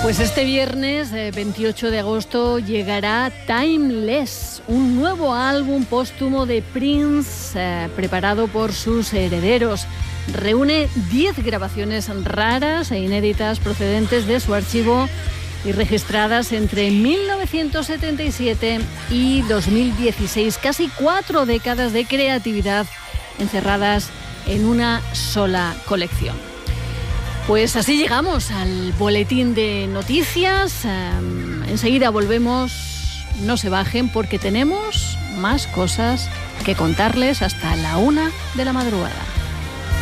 Pues este viernes 28 de agosto llegará Timeless, un nuevo álbum póstumo de Prince preparado por sus herederos. Reúne 10 grabaciones raras e inéditas procedentes de su archivo y registradas entre 1977 y 2016. Casi 4 décadas de creatividad encerradas en una sola colección. Pues así llegamos al boletín de noticias. Enseguida volvemos. No se bajen porque tenemos más cosas que contarles hasta la 1 de la madrugada.